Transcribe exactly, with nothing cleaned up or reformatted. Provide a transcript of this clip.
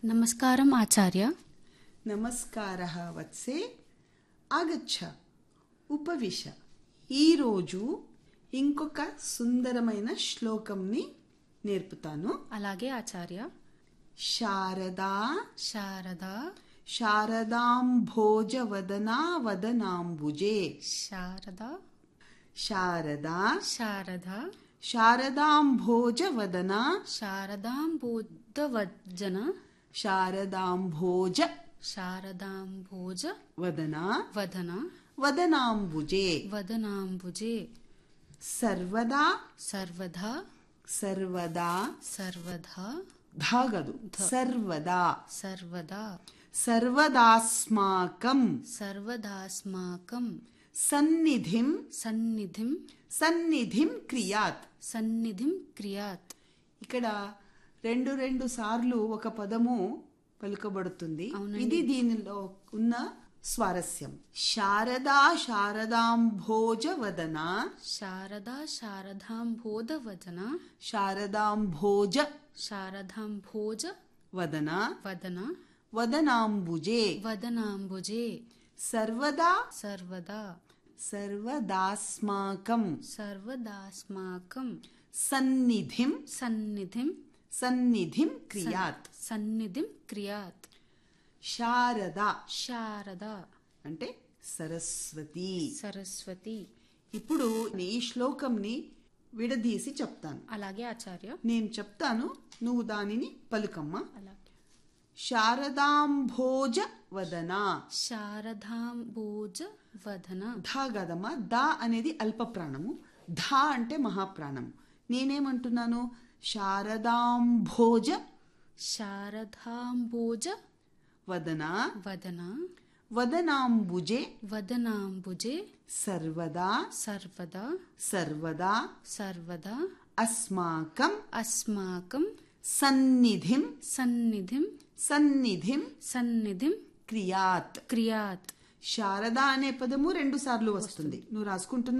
నమస్కారం ఆచార్య. నమస్కారః వత్సే. ఆగచ్చ, ఉపవిశ. ఈరోజు ఇంకొక సుందరమైన శ్లోకంని నేర్పుతాను. అలాగే ఆచార్య. శారదా శారదా శారదాంభోజవదనా వదనాంబుజే. శారదా శారదా శారదా శారదాంభోజవదనా శారదాంబోధవజ్జన శారదాంభోజ శారదాంభోజ వదనా వదన వదనాంబుజే. వదనాంబుజే. సర్వదా సర్వదా సర్వదా సర్వదా ధాగదు సర్వదా సర్వదా సర్వదాస్మాకం సర్వదాస్మాకం సన్నిధిం సన్నిధిం సన్నిధిం క్రియాత్. సన్నిధిం క్రియాత్. ఇక్కడ రెండు రెండు సార్లు ఒక పదము పలుకబడుతుంది. అవునండి. ఇది దీనిలో ఉన్న స్వారస్యం. శారదా శారదాంభోజ వదన శారదా శారదాంబోధవదన శారదాంభోజ శారదాంభోజ వదన వదన వదనాంబుజే. వదనాంబుజే. సర్వదా సర్వదా సర్వదాస్మాకం సర్వదాస్మాకం సన్నిధిం సన్నిధిం సన్నిధిం క్రియాత్. సన్నిధిం క్రియాత్. శారద శారదా అంటే సరస్వతి. సరస్వతి. ఇప్పుడు ఈ శ్లోకంని విడదీసి చెప్తాను. అలాగే ఆచార్య. నేను చెప్తాను, నువ్వు దానిని పలుకమ్మా. అలాగే. శారదాంభోజ వదన. శారదాంబోజ వదన. ధా గదమ్మా. దా అనేది అల్ప ప్రాణము, ధా అంటే మహాప్రాణము. నేనేమంటున్నాను? శారదాంభోజ శారదాంబోజ వదన వదన వదనాంబుజే. వదనాంబుజే. సర్వదా సర్వదా సర్వదా సర్వదా అస్మాకం అస్మాకం సన్నిధిం సన్నిధిం సన్నిధిం సన్నిధిం క్రియాత్. క్రియాత్. శారద అనే పదము రెండు సార్లు వస్తుంది. నువ్వు రాసుకుంటున్నా?